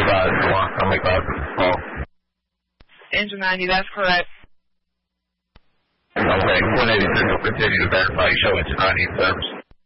advised the last time we got this call. Engine 90, that's correct. Okay, 186 will continue to verify you show engine 90 in service.